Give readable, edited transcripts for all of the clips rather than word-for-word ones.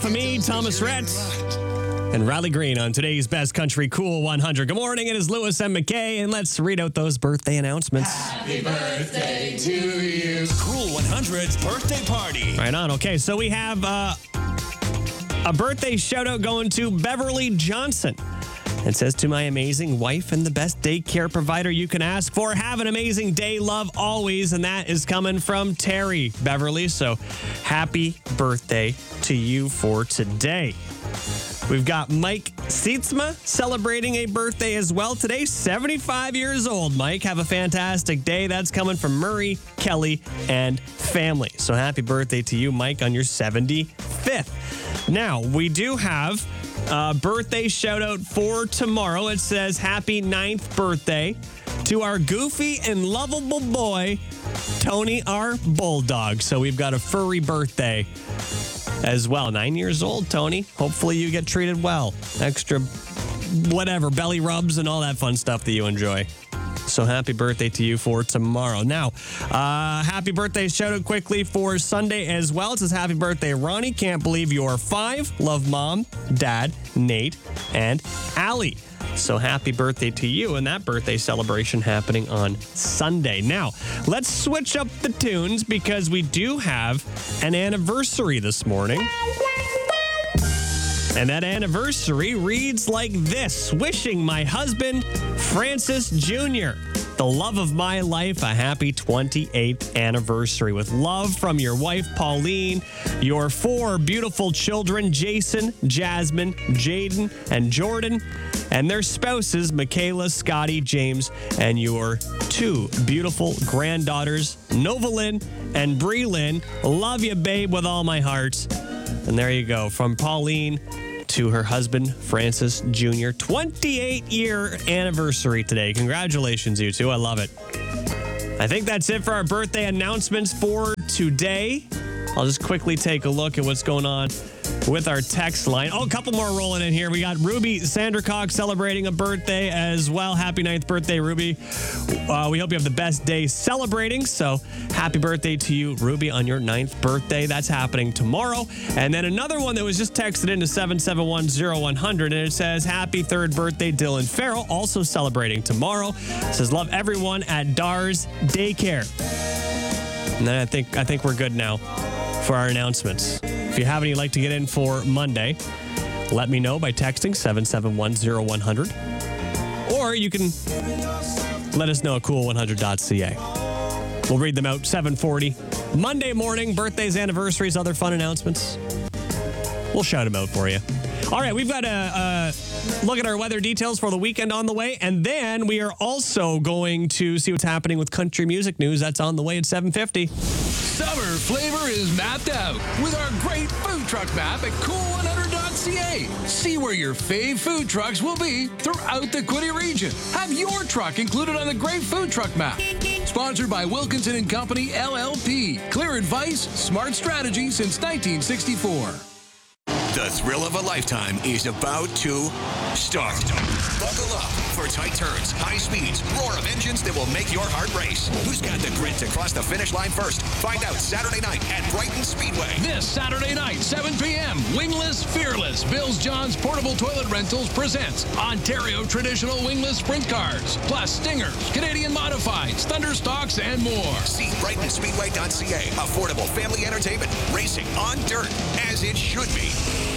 Off of Me, Thomas Rhett, and Riley Green on today's Best Country Cool 100. Good morning, it is Lewis and McKay, and let's read out those birthday announcements. Happy birthday to you. Cool 100's birthday party. Right on. Okay, so we have a birthday shout out going to Beverly Johnson. It says, to my amazing wife and the best daycare provider you can ask for. Have an amazing day, love always. And that is coming from Terry, Beverly. So happy birthday to you for today. We've got Mike Sietsma celebrating a birthday as well today. 75 years old, Mike. Have a fantastic day. That's coming from Murray, Kelly, and family. So happy birthday to you, Mike, on your 75th. Now, we do have a birthday shout out for tomorrow. It says, happy 9th birthday to our goofy and lovable boy, Tony, our bulldog. So we've got a furry birthday as well. 9 years old, Tony. Hopefully you get treated well. Extra, whatever, belly rubs and all that fun stuff that you enjoy. So happy birthday to you for tomorrow. Now, happy birthday shout out quickly for Sunday as well. It says, happy birthday, Ronnie. Can't believe you're 5. Love mom, dad, Nate, and Allie. So happy birthday to you, and that birthday celebration happening on Sunday. Now, let's switch up the tunes because we do have an anniversary this morning. And that anniversary reads like this. Wishing my husband, Francis Jr., the love of my life, a happy 28th anniversary. With love from your wife, Pauline, your 4 beautiful children, Jason, Jasmine, Jaden, and Jordan, and their spouses, Michaela, Scotty, James, and your 2 beautiful granddaughters, Novalyn and Breelyn. Love you, babe, with all my heart. And there you go. From Pauline to her husband, Francis Jr. 28-year anniversary today. Congratulations, you two. I love it. I think that's it for our birthday announcements for today. I'll just quickly take a look at what's going on with our text line. Oh, a couple more rolling in here. We got Ruby Sandercock celebrating a birthday as well. Happy 9th birthday, Ruby. We hope you have the best day celebrating. So happy birthday to you, Ruby, on your 9th birthday. That's happening tomorrow. And then another one that was just texted into 7710100, and it says, happy 3rd birthday, Dylan Farrell, also celebrating tomorrow. It says, love everyone at Dars Daycare. And then I think we're good now for our announcements. If you have any you'd like to get in for Monday, let me know by texting 7710100. Or you can let us know at cool100.ca. We'll read them out 7:40. Monday morning, birthdays, anniversaries, other fun announcements. We'll shout them out for you. All right, we've got a look at our weather details for the weekend on the way. And then we are also going to see what's happening with country music news. That's on the way at 7:50. Summer flavor is mapped out with our great food truck map at cool100.ca. See where your fave food trucks will be throughout the Quinte region. Have your truck included on the great food truck map. Sponsored by Wilkinson & Company, LLP. Clear advice, smart strategy since 1964. The thrill of a lifetime is about to start. Buckle up for tight turns, high speeds, roar of engines that will make your heart race. Who's got the grit to cross the finish line first? Find out Saturday night at Brighton Speedway. This Saturday night, 7 p.m., Wingless Fearless. Bills John's Portable Toilet Rentals presents Ontario traditional wingless sprint cars, plus Stingers, Canadian Modifieds, Thunderstocks, and more. See BrightonSpeedway.ca. Affordable family entertainment, racing on dirt, as it should be.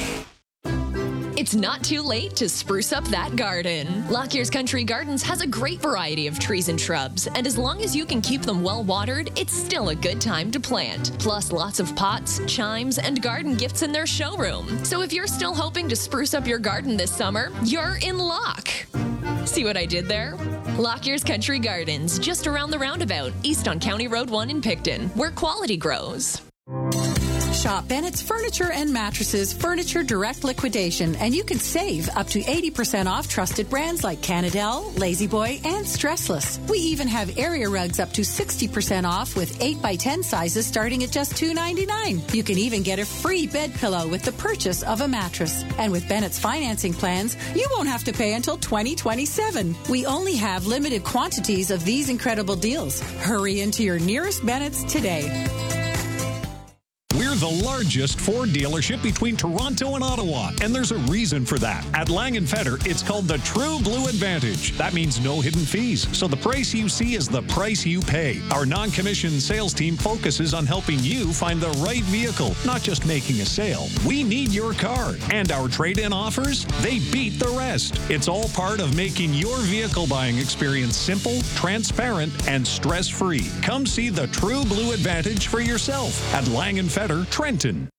It's not too late to spruce up that garden. Lockyear's Country Gardens has a great variety of trees and shrubs, and as long as you can keep them well watered, it's still a good time to plant. Plus, lots of pots, chimes, and garden gifts in their showroom. So if you're still hoping to spruce up your garden this summer, you're in luck. See what I did there? Lockyear's Country Gardens, just around the roundabout, east on County Road 1 in Picton, where quality grows. Shop Bennett's Furniture and Mattresses Furniture Direct Liquidation, and you can save up to 80% off trusted brands like Canadell, La-Z-Boy, and Stressless. We even have area rugs up to 60% off with 8x10 sizes starting at just $2.99. You can even get a free bed pillow with the purchase of a mattress. And with Bennett's financing plans, you won't have to pay until 2027. We only have limited quantities of these incredible deals. Hurry into your nearest Bennett's today. We're the largest Ford dealership between Toronto and Ottawa, and there's a reason for that. At Lang & Feder, it's called the True Blue Advantage. That means no hidden fees, so the price you see is the price you pay. Our non-commissioned sales team focuses on helping you find the right vehicle, not just making a sale. We need your car, and our trade-in offers, they beat the rest. It's all part of making your vehicle buying experience simple, transparent, and stress-free. Come see the True Blue Advantage for yourself at Lang & Feder, Trenton.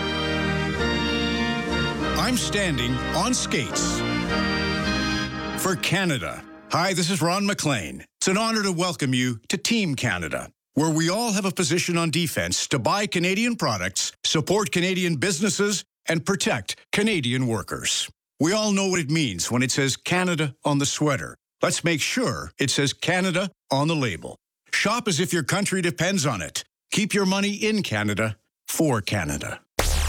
I'm standing on skates for Canada. Hi, this is Ron McLean. It's an honor to welcome you to Team Canada, where we all have a position on defense to buy Canadian products, support Canadian businesses, and protect Canadian workers. We all know what it means when it says Canada on the sweater. Let's make sure it says Canada on the label. Shop as if your country depends on it. Keep your money in Canada for Canada.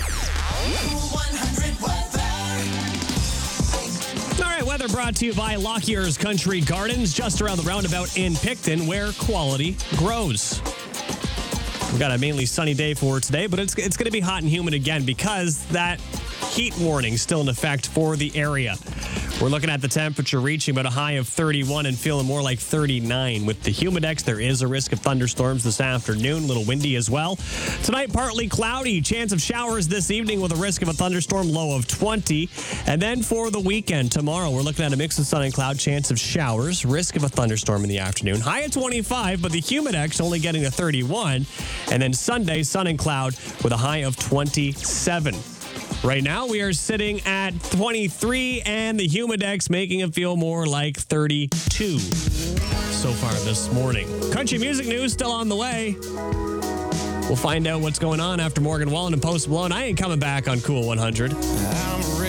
All right, weather brought to you by Lockyer's Country Gardens, just around the roundabout in Picton, where quality grows. We've got a mainly sunny day for today, but it's going to be hot and humid again because that heat warning still in effect for the area. We're looking at the temperature reaching about a high of 31 and feeling more like 39. With the Humidex, there is a risk of thunderstorms this afternoon, a little windy as well. Tonight, partly cloudy, chance of showers this evening with a risk of a thunderstorm, low of 20. And then for the weekend, tomorrow, we're looking at a mix of sun and cloud, chance of showers, risk of a thunderstorm in the afternoon. High at 25, but the Humidex only getting to 31. And then Sunday, sun and cloud with a high of 27. Right now, we are sitting at 23, and the Humidex making it feel more like 32 so far this morning. Country music news still on the way. We'll find out what's going on after Morgan Wallen and Post Malone. I ain't coming back on Cool 100. I'm ready.